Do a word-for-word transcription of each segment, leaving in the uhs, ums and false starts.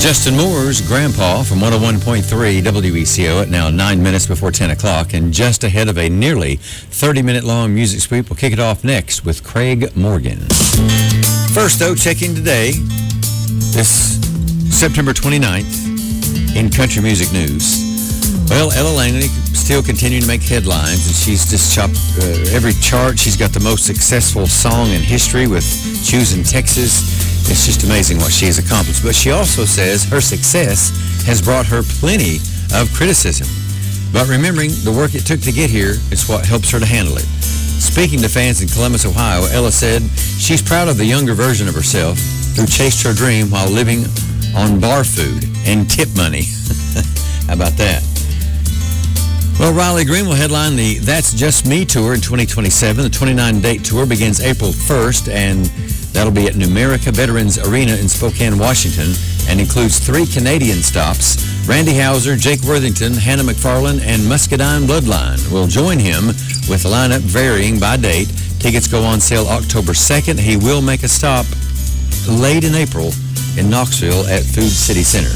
Justin Moore's Grandpa from one oh one point three W E C O at now nine minutes before ten o'clock, and just ahead of a nearly thirty-minute long music sweep. We'll kick it off next with Craig Morgan. First, though, checking today, this September twenty-ninth, in country music news. Well, Ella Langley still continuing to make headlines, and she's just chopped uh, every chart. She's got the most successful song in history with Choosing Texas. It's just amazing what she has accomplished. But she also says her success has brought her plenty of criticism. But remembering the work it took to get here is what helps her to handle it. Speaking to fans in Columbus, Ohio, Ella said she's proud of the younger version of herself who chased her dream while living on bar food and tip money. How about that? Well, Riley Green will headline the That's Just Me Tour in twenty twenty-seven. The twenty-nine date tour begins April first, and that'll be at Numerica Veterans Arena in Spokane, Washington, and includes three Canadian stops. Randy Houser, Jake Worthington, Hannah McFarlane, and Muscadine Bloodline will join him, with the lineup varying by date. Tickets go on sale October second. He will make a stop late in April in Knoxville at Food City Center.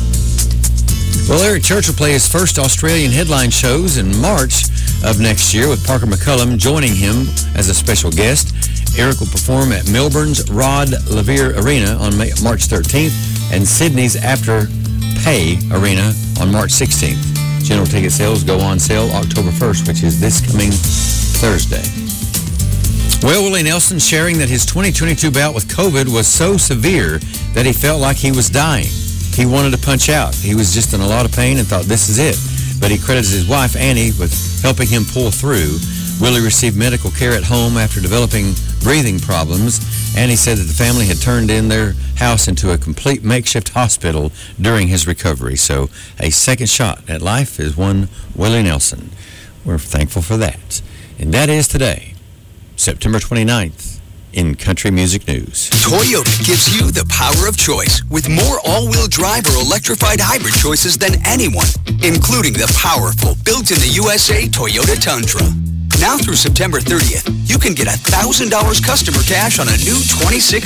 Well, Eric Church will play his first Australian headline shows in March of next year, with Parker McCullum joining him as a special guest. Eric will perform at Melbourne's Rod Laver Arena on March thirteenth and Sydney's Afterpay Arena on March sixteenth. General ticket sales go on sale October first, which is this coming Thursday. Well, Willie Nelson sharing that his twenty twenty-two bout with COVID was so severe that he felt like he was dying. He wanted to punch out. He was just in a lot of pain and thought, this is it. But he credits his wife, Annie, with helping him pull through. Willie received medical care at home after developing breathing problems. Annie said that the family had turned in their house into a complete makeshift hospital during his recovery. So a second shot at life is one Willie Nelson. We're thankful for that. And that is today, September twenty-ninth. In country music news. Toyota gives you the power of choice with more all-wheel drive or electrified hybrid choices than anyone, including the powerful built-in-the-U S A Toyota Tundra. Now through September thirtieth, you can get one thousand dollars customer cash on a new twenty-six